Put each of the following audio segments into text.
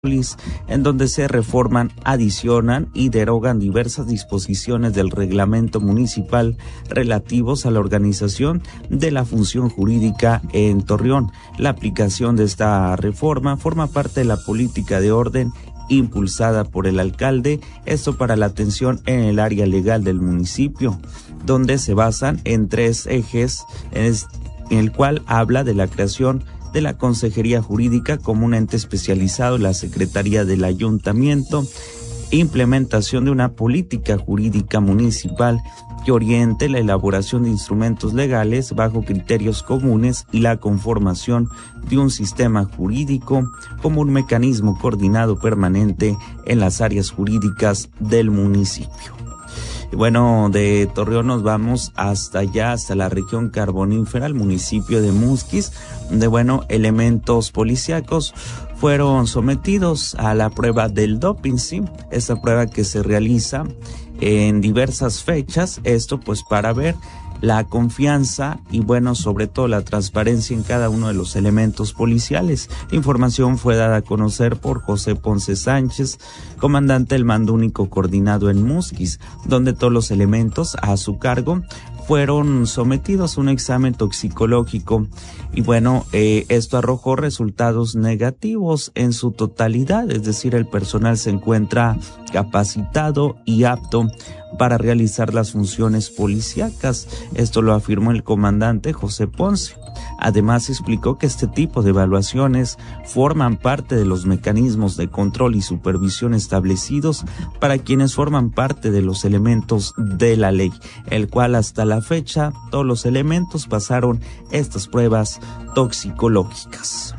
en donde se reforman, adicionan y derogan diversas disposiciones del reglamento municipal relativos a la organización de la función jurídica en Torreón. La aplicación de esta reforma forma parte de la política de orden impulsada por el alcalde, esto para la atención en el área legal del municipio, donde se basan en 3 ejes, en el cual habla de la creación de la Consejería Jurídica como un ente especializado en la Secretaría del Ayuntamiento, implementación de una política jurídica municipal que oriente la elaboración de instrumentos legales bajo criterios comunes y la conformación de un sistema jurídico como un mecanismo coordinado permanente en las áreas jurídicas del municipio. Y bueno, de Torreón nos vamos hasta allá, hasta la región carbonífera, el municipio de Musquis, donde elementos policíacos fueron sometidos a la prueba del doping, ¿sí? Esta prueba que se realiza en diversas fechas, esto pues para ver la confianza y sobre todo la transparencia en cada uno de los elementos policiales. La información fue dada a conocer por José Ponce Sánchez, comandante del Mando Único Coordinado en Musquis, donde todos los elementos a su cargo fueron sometidos a un examen toxicológico y esto arrojó resultados negativos en su totalidad, es decir, el personal se encuentra capacitado y apto para realizar las funciones policíacas. Esto lo afirmó el comandante José Ponce. Además explicó que este tipo de evaluaciones forman parte de los mecanismos de control y supervisión establecidos para quienes forman parte de los elementos de la ley, el cual hasta la fecha todos los elementos pasaron estas pruebas toxicológicas.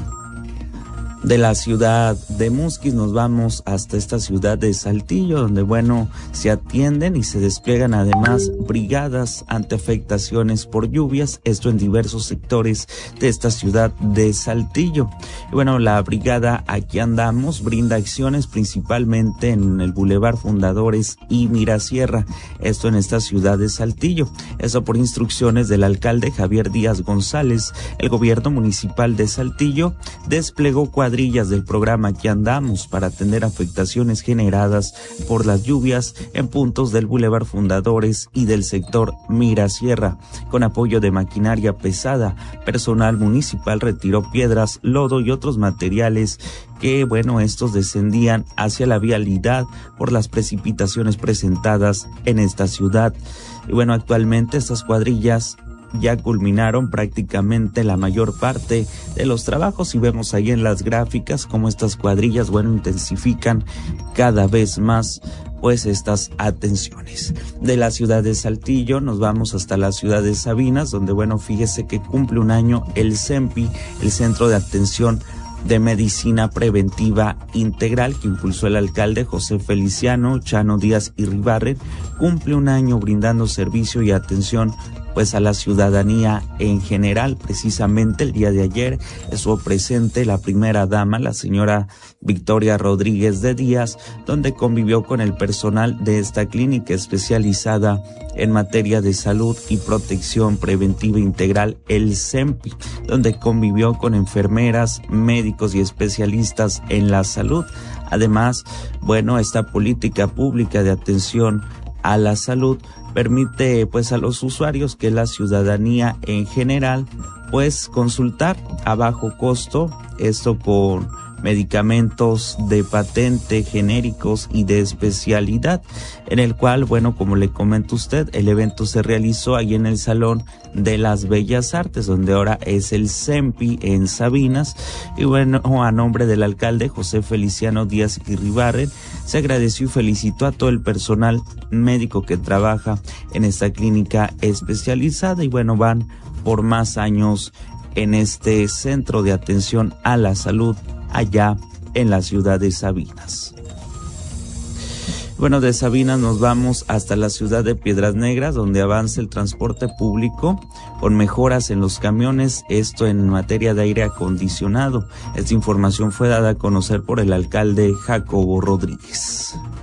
De la ciudad de Musquis nos vamos hasta esta ciudad de Saltillo, donde se atienden y se despliegan además brigadas ante afectaciones por lluvias, esto en diversos sectores de esta ciudad de Saltillo. Y la brigada Aquí Andamos brinda acciones principalmente en el Boulevard Fundadores y Mirasierra, esto en esta ciudad de Saltillo. Eso por instrucciones del alcalde Javier Díaz González. El gobierno municipal de Saltillo desplegó cuadrillas del programa Aquí Andamos para atender afectaciones generadas por las lluvias en puntos del Boulevard Fundadores y del sector Mirasierra. Con apoyo de maquinaria pesada, personal municipal retiró piedras, lodo y otros materiales que, estos descendían hacia la vialidad por las precipitaciones presentadas en esta ciudad. Y actualmente estas cuadrillas ya culminaron prácticamente la mayor parte de los trabajos y vemos ahí en las gráficas cómo estas cuadrillas, intensifican cada vez más estas atenciones. De la ciudad de Saltillo nos vamos hasta la ciudad de Sabinas, donde fíjese que cumple un año el CEMPI, el Centro de Atención de Medicina Preventiva Integral que impulsó el alcalde José Feliciano Chano Díaz Irribarren. Cumple un año brindando servicio y atención a la ciudadanía en general. Precisamente el día de ayer estuvo presente la primera dama, la señora Victoria Rodríguez de Díaz, donde convivió con el personal de esta clínica especializada en materia de salud y protección preventiva integral, el CEMPI, donde convivió con enfermeras, médicos y especialistas en la salud. Además, esta política pública de atención a la salud permite a los usuarios, que la ciudadanía en general, consultar a bajo costo, esto con medicamentos de patente, genéricos y de especialidad, en el cual, como le comenta usted, el evento se realizó ahí en el Salón de las Bellas Artes, donde ahora es el CEMPI en Sabinas. Y a nombre del alcalde José Feliciano Díaz Irribarren, se agradeció y felicitó a todo el personal médico que trabaja en esta clínica especializada y van por más años en este centro de atención a la salud allá en la ciudad de Sabinas. De Sabinas nos vamos hasta la ciudad de Piedras Negras, donde avanza el transporte público con mejoras en los camiones, esto en materia de aire acondicionado. Esta información fue dada a conocer por el alcalde Jacobo Rodríguez.